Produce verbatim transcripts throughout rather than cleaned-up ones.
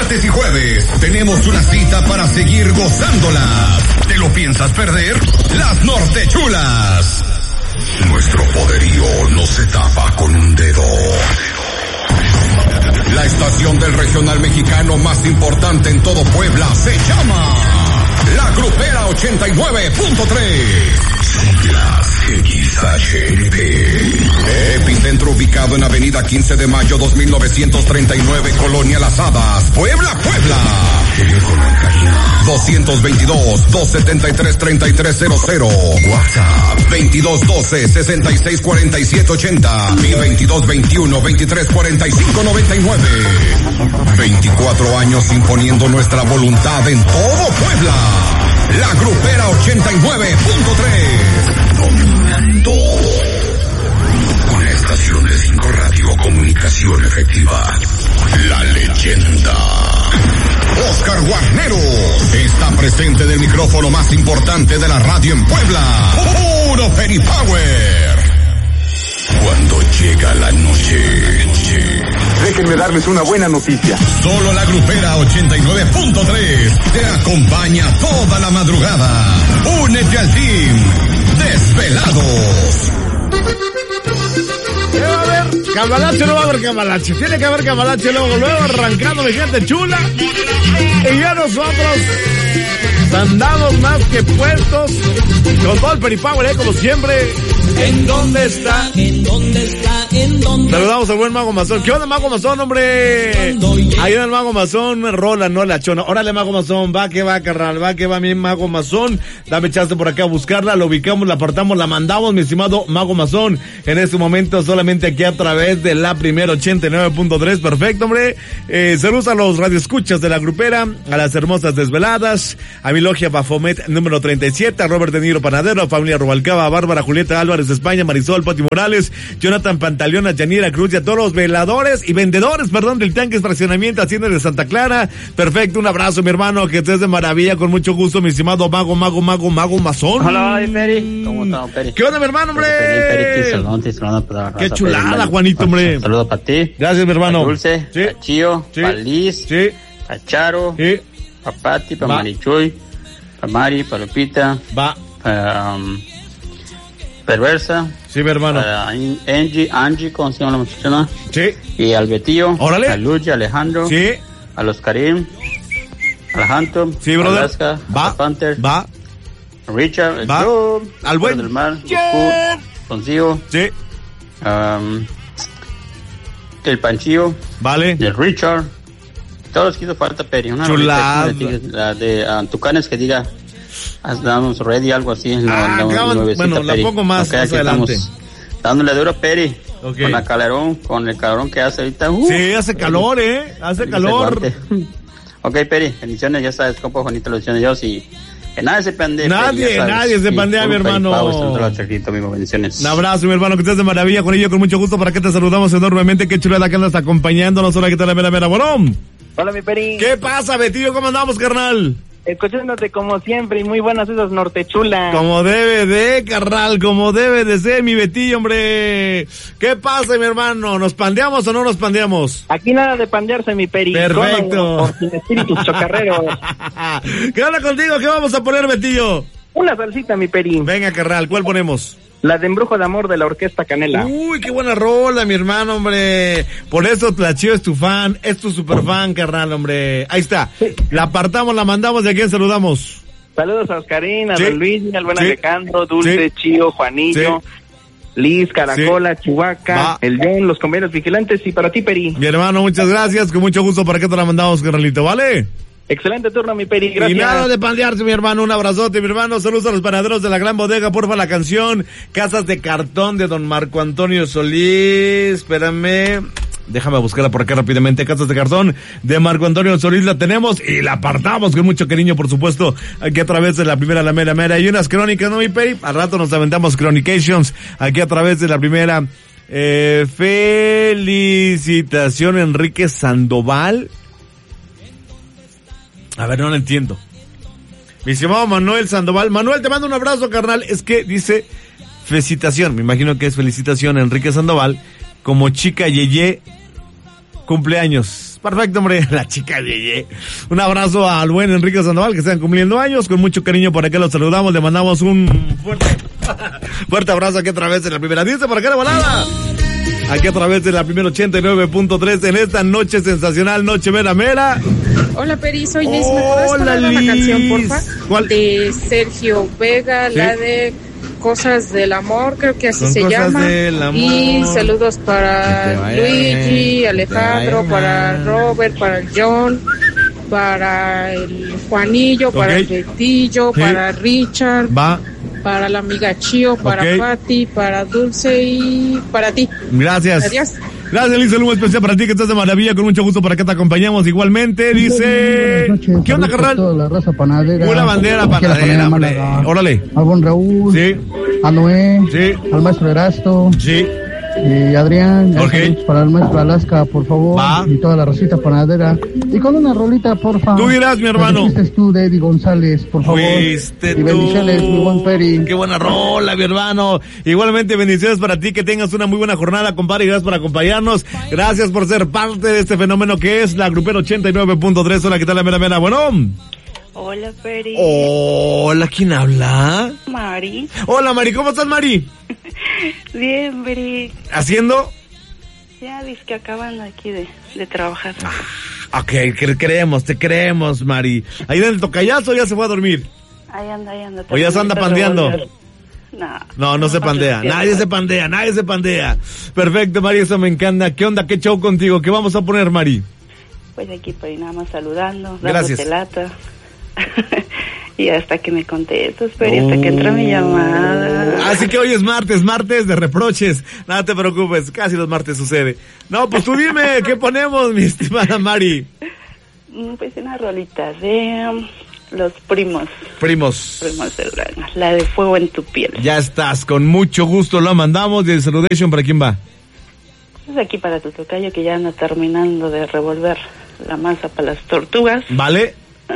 martes y jueves tenemos una cita para seguir gozándolas. ¿Te lo piensas perder? Las Nortechulas. Nuestro poderío no se tapa con un dedo. La estación del regional mexicano más importante en todo Puebla se llama La Grupera ochenta y nueve punto tres. Siglas X H P. Epicentro ubicado en Avenida quince de mayo dos mil novecientos treinta y nueve, Colonia Las Hadas, Puebla, Puebla. Teléfono en cabina dos veintidós, dos setenta y tres, treinta y tres cero cero. WhatsApp veintidós doce, sesenta y seis cuarenta y siete ochenta y veintidós veintiuno, veintitrés cuarenta y cinco noventa y nueve. veinticuatro años imponiendo nuestra voluntad en todo Puebla. La Grupera ochenta y nueve punto tres. Dominando. Una estación de cinco radio, comunicación efectiva. La leyenda. Oscar Guarneros está presente en el micrófono más importante de la radio en Puebla. Puro Peripower. Cuando llega la noche, noche. Déjenme darles una buena noticia. Solo la Grupera ochenta y nueve punto tres te acompaña toda la madrugada. Únete al team Desvelados. ¿Qué va a haber? Cambalache, no va a haber cambalache. Tiene que haber cambalache luego, luego arrancando de gente chula. Y ya nosotros andamos más que puestos con todo el Peripower, ¿eh? Como siempre. ¿En dónde está? ¿En dónde está? ¿En dónde? Saludamos al buen Mago Mazón. ¿Qué onda, Mago Mazón, hombre? Ahí va el Mago Mazón, rola, no la chona. Órale, Mago Mazón, va que va, carnal, va que va, mi Mago Mazón. Dame chance por acá a buscarla, la ubicamos, la apartamos, la mandamos, mi estimado Mago Mazón. En este momento solamente aquí a través de la primera ochenta y nueve punto tres. Perfecto, hombre. Eh, saludos a los radioescuchas de la Grupera, a las hermosas Desveladas, a mi logia Bafomet número treinta y siete, a Robert De Niro Panadero, a familia Rubalcaba, a Bárbara Julieta Álvarez España, Marisol, Pati Morales, Jonathan Pantaleón, a Yanira Cruz y a todos los veladores y vendedores, perdón, del tanque estacionamiento Hacienda de Santa Clara. Perfecto, un abrazo, mi hermano, que estés de maravilla, con mucho gusto, mi estimado Mago, Mago, Mago, Mago Mazón. Hola, Peri. ¿Cómo estamos, Peri? ¿Qué onda, mi hermano, hombre? Peri, Peri, saludando para la raza, qué chulada, Peri, Juanito, hombre. Saludos para ti. Gracias, mi hermano. Pa Dulce, sí. para Chío, sí. para Liz, sí. para Charo, sí. para Pati, para Va. Marichuy, para Mari, para Lupita, va. para um, Perversa. Sí, mi hermano. Para Angie, Angie, ¿cómo se llama la muchachona? Sí. Y al Betillo. Órale. A Lucha, Alejandro. Sí. A los Karim. A la Hampton. Sí, brother. A Alaska. Va. A Panther. Va. A Richard. Va. Joe, Al buen. del Mar. Yeah. Consigo. Sí. Um, el Panchillo. Vale. El Richard. Todos los que hizo falta, Peri. Una Chulada. rolita que diga- La de uh, Tucanes que diga. Damos ready, algo así. No, Ah, no, acaban- nuevecita, bueno, la Peri. pongo más- Ok, más aquí adelante. estamos dándole duro, Peri. Ok. Con la calorón, con el calorón que hace ahorita. Uh, Sí, hace calor, ¿eh? Hace que se calor. aguante. Ok, Peri, bendiciones, ya sabes, compa Juanito, los bendiciones de Dios y que nadie se pandea. Nadie, Peri, ya sabes. nadie se Y pandea, puro mi hermano. Peri Pau, saludos a la Chaquito, amigo, bendiciones. Un abrazo, mi hermano, que estés de maravilla con ello, con mucho gusto. Para que te saludamos enormemente. Qué chulada que andas acompañándonos. Hola, ¿qué tal, la mera, mera? Bueno. Hola, mi Peri. ¿Qué pasa, Betillo? ¿Cómo andamos, carnal? Escuchándote como siempre y muy buenas esas nortechulas. Como debe de, carnal, como debe de ser, mi Betillo, hombre. ¿Qué pasa, mi hermano? ¿Nos pandeamos o no nos pandeamos? Aquí nada de pandearse, mi Peri. Perfecto. Cómodo, por sin espíritus chocarreros. ¿Qué onda contigo? ¿Qué vamos a poner, Betillo? Una salsita, mi Peri. Venga, carnal, ¿cuál ponemos? La de Embrujo de Amor de la Orquesta Canela. Uy, qué buena rola, mi hermano, hombre. Por eso Tlachío es tu fan, es tu super fan, carnal, hombre. Ahí está. La apartamos, la mandamos, ¿y a quién saludamos? Saludos a Oscarín, a Sí. Don Luis, al buen Sí. Alejandro, Dulce, Sí. Chío, Juanillo, Liz, Caracola, Sí. Chihuahua, Va. el John, los compañeros vigilantes y para ti, Peri. Mi hermano, muchas gracias. Con mucho gusto, ¿para qué te la mandamos, carnalito? ¿Vale? Excelente turno, mi Peri, gracias. Y nada de pandearse, mi hermano. Un abrazote, mi hermano. Saludos a los panaderos de la Gran Bodega. Porfa, la canción Casas de Cartón de don Marco Antonio Solís. Espérame. Déjame buscarla por acá rápidamente. Casas de Cartón de Marco Antonio Solís la tenemos y la apartamos con mucho cariño, por supuesto, aquí a través de la primera, la mera, mera. Y unas crónicas, ¿no, mi Peri? Al rato nos aventamos Chronications aquí a través de la primera. Eh, felicitación, Enrique Sandoval. A ver, no lo entiendo. Mi estimado Manuel Sandoval. Manuel, te mando un abrazo, carnal. Es que dice felicitación. Me imagino que es felicitación, Enrique Sandoval. Como chica Yeye cumpleaños. Perfecto, hombre, la chica Yeye. Un abrazo al buen Enrique Sandoval, que están cumpliendo años. Con mucho cariño por acá los saludamos, le mandamos un fuerte, fuerte abrazo aquí a través de la primera. Dice por acá de volada. Aquí a través de la primera ochenta y nueve punto tres en esta noche sensacional, noche mera mera. Hola Peri, soy Liz. ¿Me puedes poner una canción, porfa? ¿Cuál? De Sergio Vega, ¿sí? La de Cosas del Amor, creo que así Son se cosas llama. del amor. Y saludos para Luigi, Alejandro, para Robert, para el John, para el Juanillo, para Okay. el Betillo, Sí. para Richard. Va. Para la amiga Chio, para Ok. Patti, para Dulce y para ti. Gracias. Adiós. Gracias, Liz. Saludo especial para ti que estás de maravilla. Con mucho gusto para que te acompañamos. Igualmente, dice. Buenas noches. ¿Qué onda, Saludos carnal? a toda la raza panadera. Una bandera Aquí a la panadera, panadera hombre. Málaga. Órale. Al buen Raúl. Sí. A Noé. Sí. Al maestro Erasto. Sí. Y Adrián. Ok. Saludos para el maestro Alaska, por favor. Va. Y toda la racita panadera. Y con una rolita, porfa. Tú dirás, mi hermano. Fuiste tú, de Eddie González, por favor. Fuiste y tú. bendiciones, mi buen Peri. Qué buena rola, mi hermano. Igualmente, bendiciones para ti, que tengas una muy buena jornada, compadre, y gracias por acompañarnos. Gracias por ser parte de este fenómeno que es la Grupera ochenta y nueve punto tres. Hola, ¿qué tal, la mera mera? Bueno. Hola, Peri. Hola, ¿quién habla? Mari. Hola, Mari, ¿cómo estás, Mari? Bien, Peri. ¿Haciendo? Ya dices que acaban aquí de, de trabajar. Ok, cre- creemos, te creemos, Mari. Ahí en el tocayazo ya se fue a dormir. Ahí anda, ahí anda. ¿O ya se anda pandeando? No, No, no se pandea. Nadie se pandea, nadie se pandea. Perfecto, Mari, eso me encanta. ¿Qué onda? ¿Qué show contigo? ¿Qué vamos a poner, Mari? Pues aquí, Peri, nada más saludando, Gracias. dándote lata. Y hasta que me contestas, Peri, hasta que entra mi llamada. Así que hoy es martes, martes de reproches. Nada te preocupes, casi los martes sucede. No, pues tú dime, ¿qué ponemos, mi estimada Mari? Mm, Pues una rolita de um, los primos. Primos. Primos de Durango. La de Fuego en tu piel. Ya estás, con mucho gusto lo mandamos. Y el saludation, ¿para quién va? Es aquí para tu tocayo que ya anda terminando de revolver la masa para las tortugas. ¿Vale?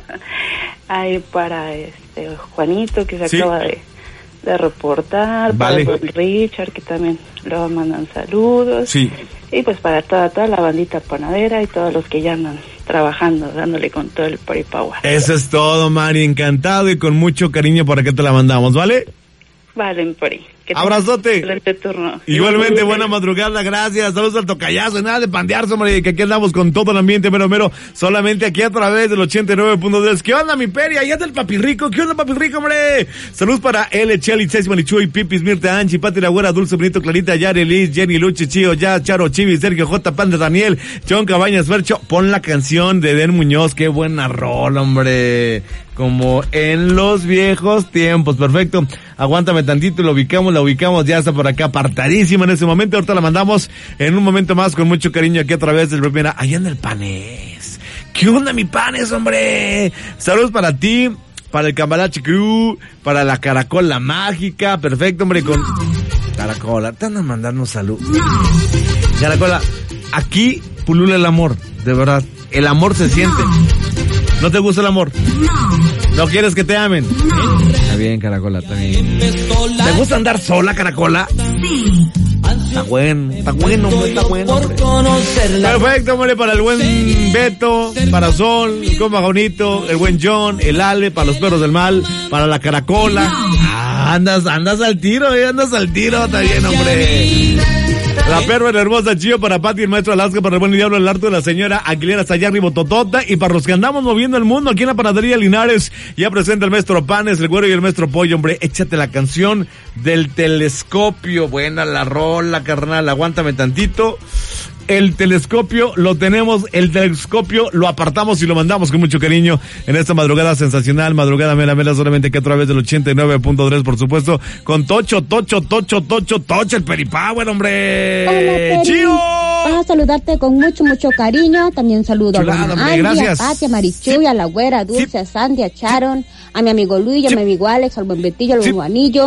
Hay para este Juanito que se Sí. acaba de, de reportar, Vale. para el Richard que también luego mandan saludos. Sí. Y pues para toda, toda la bandita panadera y todos los que ya andan trabajando, dándole con todo el Peri Power. Eso es todo, Mari. Encantado y con mucho cariño para que te la mandamos, ¿vale? Vale, Peri. Que tengas Abrazote. un excelente turno. Igualmente, buena madrugada, gracias. Saludos al tocayazo, nada de pandearse, hombre, que aquí andamos con todo el ambiente mero mero, solamente aquí a través del ochenta y nueve punto tres. ¿Qué onda, mi Peri? Allá del Papirrico, ¿qué onda, Papirrico, hombre? Saludos para L, Cheli, César, Manichuy, Pipis, Mirta, Anchi, Pati, La Güera, Dulce, Benito, Clarita, Yari, Liz, Jenny, Luchi, Chío, Ya, Charo, Chivi, Sergio, J, Panda, Daniel, John Cabañas, Fercho. Pon la canción de Den Muñoz, qué buena rola, hombre. Como en los viejos tiempos, perfecto. Aguántame tantito, lo ubicamos, la ubicamos, ya está por acá, apartadísima en ese momento. Ahorita la mandamos en un momento más con mucho cariño aquí a través del primera. Allá anda el Panes. ¿Qué onda, mi Panes, hombre? Saludos para ti, para el Cambalache Crew, para la Caracola Mágica, perfecto, hombre, con... Caracola, te andan mandando salud. Caracola, aquí pulula el amor, de verdad. El amor se siente. ¿No te gusta el amor? No. ¿No quieres que te amen? No. Está bien, Caracola, está bien. ¿Te gusta andar sola, Caracola? Sí. Está bueno, está bueno, hombre, está bueno, hombre. Perfecto, hombre, para el buen Beto, para Sol, el compa Jonito, el buen John, el Ale, para los perros del mal, para la Caracola. Ah, andas, andas al tiro, eh, andas al tiro, está bien, hombre. La perra, la hermosa Chío, para Pati, el maestro Alaska, para el buen diablo, el harto de la señora Aguilera Sayarri Bototota, y para los que andamos moviendo el mundo aquí en la panadería Linares, ya presenta el maestro Panes, el güero y el maestro Pollo, hombre, échate la canción del telescopio, buena la rola, carnal, aguántame tantito. El telescopio lo tenemos, el telescopio lo apartamos y lo mandamos con mucho cariño en esta madrugada sensacional, madrugada mera mera, solamente que a través del ochenta y nueve punto tres, por supuesto, con Tocho, Tocho, Tocho, Tocho, Tocho, el Peripower, hombre. Hola, Peri. ¡Chío! Vamos a saludarte con mucho, mucho cariño. También saludo Chulada, a hombre, Andy, gracias. a Pati, a Marichuy, Sí. a la Güera, a Dulce, Sí. a Sandy, a Sharon, a mi amigo Luis, a Sí. mi amigo Alex, al buen Betillo, al Sí. buen Juanillo,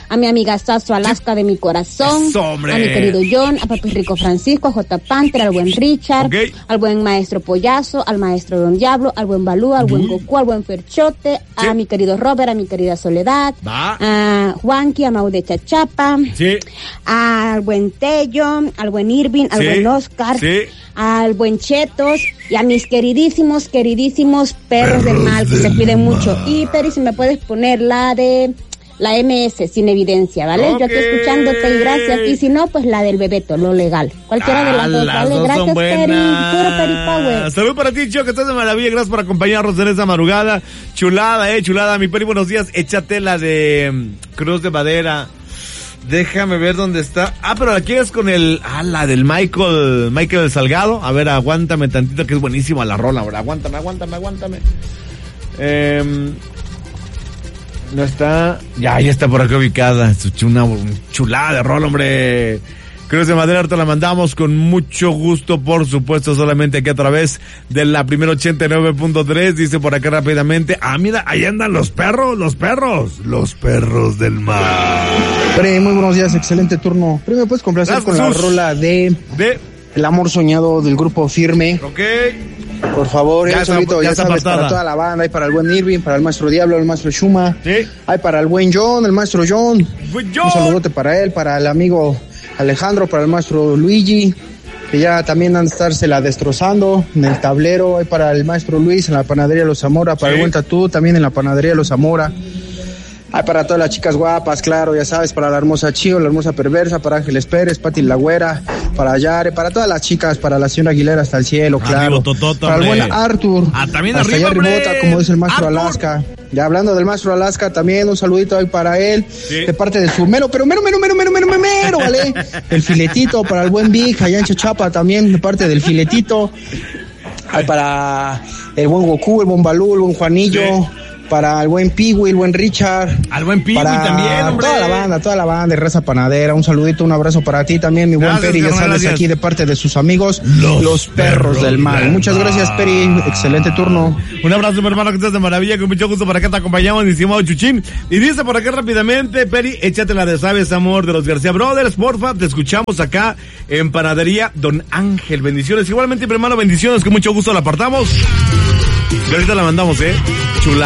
a mi amiga Sasso Alaska de mi corazón, Eso, hombre. a mi querido John, a Papi Rico Francisco, a J. Panther, al buen Richard, Okay. al buen maestro Pollazo, al maestro Don Diablo, al buen Balú, al buen Goku, al buen Ferchote, Sí. a mi querido Robert, a mi querida Soledad, Va. a Juanqui, a Mau de Chachapa, Sí. al buen Tello, al buen Irving, al Sí. buen Oscar, Sí. al buen Chetos y a mis queridísimos, queridísimos perros, perros del mal, que se cuiden mucho. Y Peri, si me puedes poner la de la M S sin evidencia, ¿vale? Ok. Yo aquí escuchándote y gracias. Y si no, pues la del Bebeto, lo legal. Cualquiera de las Ah, dos, las ¿vale? dos Gracias, son Peri. buenas. Puro Peri Power. Salud para ti, Cho, que estás de maravilla. Gracias por acompañarnos en esta madrugada. Chulada, eh, chulada. Mi Peri, buenos días. Échate la de mm, Cruz de Madera. Déjame ver dónde está. Ah, pero la quieres con el... Ah, la del Michael... Michael Salgado. A ver, aguántame tantito, que es buenísima la rola, ahora. Aguántame, aguántame, aguántame. Eh, no está... Ya, ya está por acá ubicada. Es una chulada de rola, hombre. Cruz de Madera, ahorita la mandamos con mucho gusto, por supuesto, solamente aquí a través de la primera ochenta y nueve punto tres. Dice por acá rápidamente, ah, mira, ahí andan los perros, los perros, los perros del mar. Pre, muy buenos días, excelente turno. Pre, ¿me puedes complacer Gracias, con la Jesús. rola de, de El amor soñado del grupo Firme? Ok. Por favor, Ya el está- solito, ya ya, está sabes, apartada. para toda la banda, hay para el buen Irving, para el maestro Diablo, el maestro Shuma, Sí. hay para el buen John, el maestro John, Buen un John. saludote para él, para el amigo Alejandro, para el maestro Luigi, que ya también han de estársela destrozando en el tablero, hay para el maestro Luis en la panadería Los Zamora, para Sí. el buen Tatú también en la panadería Los Zamora. Hay para todas las chicas guapas, claro, ya sabes, para la hermosa Chío, la hermosa Perversa, para Ángeles Pérez, Pati la Güera, para Yare, para todas las chicas, para la señora Aguilera hasta el cielo, claro. Arriba, Totota, para el hombre. buen Arthur. Ah, también hasta arriba, allá hombre. rebota, como dice el maestro Arthur. Alaska. Ya hablando del maestro Alaska, también un saludito ahí para él, Sí. de parte de su mero, pero mero, mero, mero, mero, mero, mero, mero, ¿vale? El filetito para el buen Vic, allá en Chachapa también, de parte del filetito. Hay para el buen Goku, el buen Balú, el buen Juanillo. Sí. Para el buen Piwi, el buen Richard. Al buen Piwi para también, hombre. toda la banda, toda la banda de Raza Panadera. Un saludito, un abrazo para ti también, mi buen Gracias, Peri. Ya carnal, sabes, gracias. aquí de parte de sus amigos, Los los, perros, perros del mal. del Muchas mal. gracias, Peri. Excelente turno. Un abrazo, mi hermano, que estás de maravilla, con mucho gusto por acá te acompañamos, mi estimado Chuchín. Y dice por acá rápidamente, Peri, échate la de Sabes Amor de los García Brothers, porfa, te escuchamos acá en Panadería Don Ángel. Bendiciones. Igualmente, mi hermano, bendiciones, con mucho gusto la apartamos. Y ahorita la mandamos, eh. Chula.